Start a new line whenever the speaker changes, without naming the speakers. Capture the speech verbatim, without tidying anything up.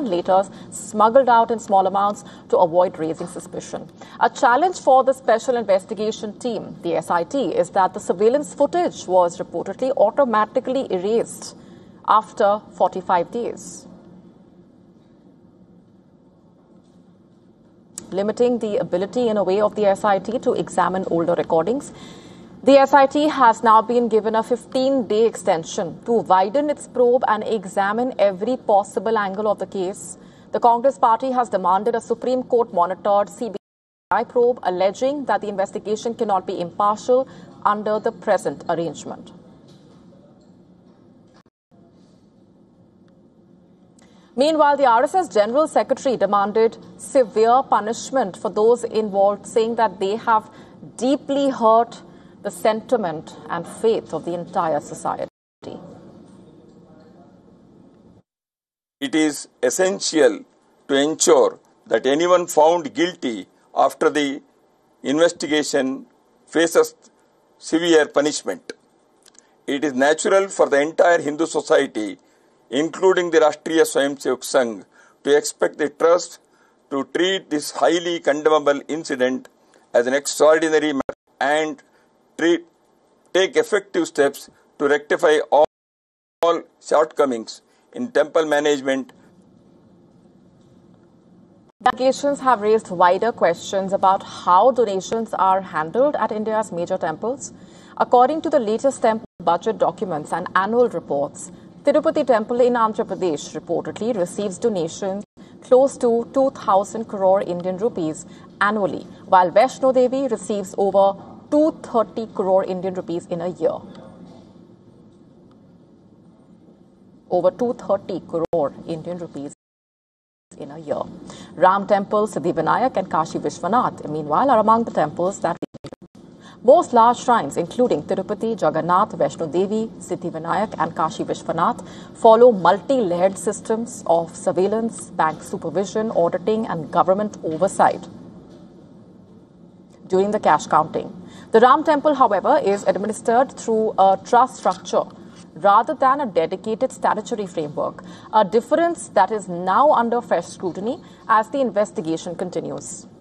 and later smuggled out in small amounts to avoid raising suspicion. A challenge for the Special Investigation Team, the S I T, is that the surveillance footage was reportedly automatically erased after forty-five days. Limiting the ability in a way of the S I T to examine older recordings. The S I T has now been given a fifteen-day extension to widen its probe and examine every possible angle of the case. The Congress party has demanded a Supreme Court-monitored C B I probe, alleging that the investigation cannot be impartial under the present arrangement. Meanwhile, the R S S General Secretary demanded severe punishment for those involved, saying that they have deeply hurt the sentiment and faith of the entire society.
It is essential to ensure that anyone found guilty after the investigation faces severe punishment. It is natural for the entire Hindu society, including the Rashtriya Swayamsevak Sangh, to expect the trust to treat this highly condemnable incident as an extraordinary matter and treat, take effective steps to rectify all, all shortcomings in temple management.
Allegations have raised wider questions about how donations are handled at India's major temples. According to the latest temple budget documents and annual reports, Tirupati Temple in Andhra Pradesh reportedly receives donations close to two thousand crore Indian rupees annually, while Vaishno Devi receives over two hundred thirty crore Indian rupees in a year. Over two hundred thirty crore Indian rupees in a year. Ram Temple, Siddhivinayak and Kashi Vishwanath, meanwhile, are among the temples that most large shrines, including Tirupati, Jagannath, Vaishno Devi, Siddhivinayak and Kashi Vishwanath, follow multi-layered systems of surveillance, bank supervision, auditing and government oversight during the cash counting. The Ram Temple, however, is administered through a trust structure rather than a dedicated statutory framework, a difference that is now under fresh scrutiny as the investigation continues.